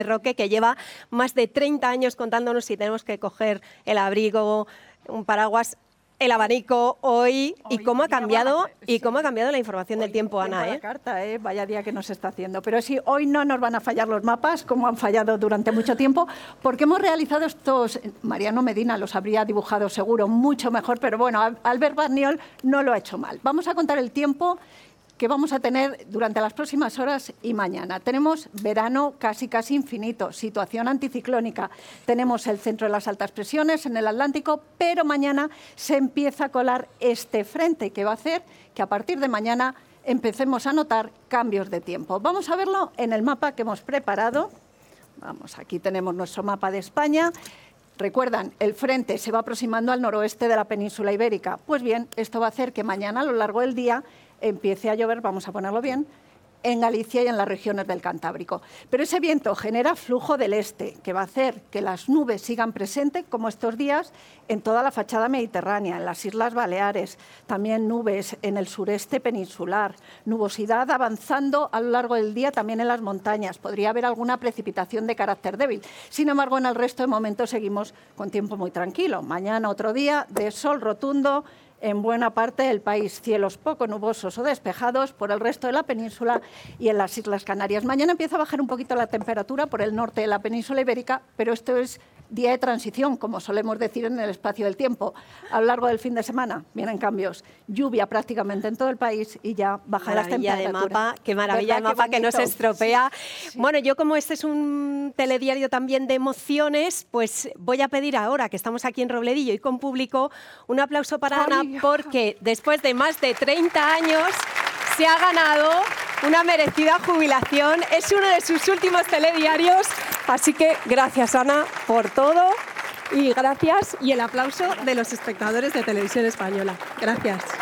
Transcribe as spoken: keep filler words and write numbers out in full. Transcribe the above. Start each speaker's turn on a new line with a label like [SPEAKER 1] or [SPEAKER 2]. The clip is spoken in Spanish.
[SPEAKER 1] Roque, que lleva más de treinta años contándonos si tenemos que coger el abrigo, un paraguas, el abanico hoy, hoy y cómo ha cambiado la, y sí. cómo ha cambiado la información hoy, del tiempo, tiempo Ana.
[SPEAKER 2] A la
[SPEAKER 1] ¿eh?
[SPEAKER 2] carta, ¿eh? Vaya día que nos está haciendo. Pero sí, hoy no nos van a fallar los mapas, como han fallado durante mucho tiempo, porque hemos realizado estos. Mariano Medina los habría dibujado seguro mucho mejor, pero bueno, Albert Barniol no lo ha hecho mal. Vamos a contar el tiempo que vamos a tener durante las próximas horas y mañana. Tenemos verano casi casi infinito, situación anticiclónica. Tenemos el centro de las altas presiones en el Atlántico, pero mañana se empieza a colar este frente que va a hacer que a partir de mañana empecemos a notar cambios de tiempo. Vamos a verlo en el mapa que hemos preparado. Vamos, aquí tenemos nuestro mapa de España. Recuerdan, el frente se va aproximando al noroeste de la península ibérica. Pues bien, esto va a hacer que mañana a lo largo del día empiece a llover, vamos a ponerlo bien, en Galicia y en las regiones del Cantábrico. Pero ese viento genera flujo del este, que va a hacer que las nubes sigan presentes, como estos días, en toda la fachada mediterránea, en las Islas Baleares, también nubes en el sureste peninsular, nubosidad avanzando a lo largo del día también en las montañas. Podría haber alguna precipitación de carácter débil. Sin embargo, en el resto de momentos seguimos con tiempo muy tranquilo. Mañana otro día de sol rotundo, en buena parte del país, cielos poco nubosos o despejados por el resto de la península y en las Islas Canarias. Mañana empieza a bajar un poquito la temperatura por el norte de la península ibérica, pero esto es día de transición, como solemos decir en el espacio del tiempo. A lo largo del fin de semana vienen cambios, lluvia prácticamente en todo el país y ya bajan las temperaturas.
[SPEAKER 1] De mapa, qué maravilla de mapa, que no se estropea. Sí, sí. Bueno, yo como este es un telediario también de emociones, pues voy a pedir ahora, que estamos aquí en Robledillo y con público, un aplauso para Ay, Ana, porque después de más de treinta años se ha ganado una merecida jubilación. Es uno de sus últimos telediarios, así que gracias, Ana, por todo y gracias y el aplauso de los espectadores de Televisión Española. Gracias.